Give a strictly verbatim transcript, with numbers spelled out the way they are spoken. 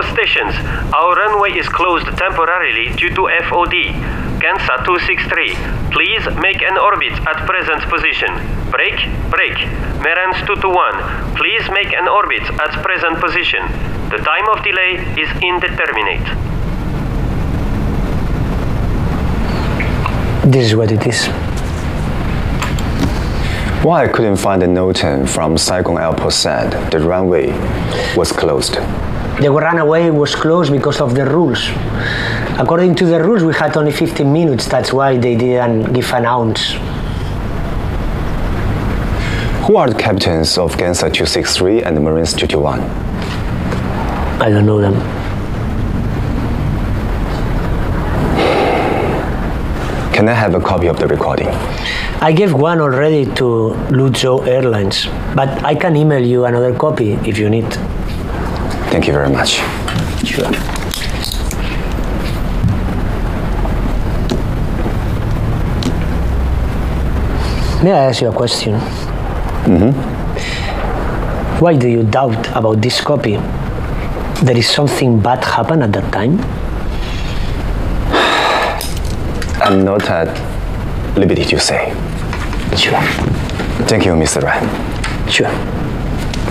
stations. Our runway is closed temporarily due to F O D. Gansa two six three, please make an orbit at present position. Break, break. Merans two two one, please make an orbit at present position. The time of delay is indeterminate. This is what it is. Why I couldn't find a note from Saigon Airport said the runway was closed. The runway was closed because of the rules. According to the rules, we had only fifteen minutes. That's why they didn't give an ounce. Who are the captains of Gansa two six three and Marines two two one? I don't know them. Can I have a copy of the recording? I gave one already to Luzhou Airlines, but I can email you another copy if you need. Thank you very much. Sure. May I ask you a question? Mm-hmm. Why do you doubt about this copy? There is something bad happened at that time? I'm not at liberty to say. Sure. Thank you, Mister Ran. Sure.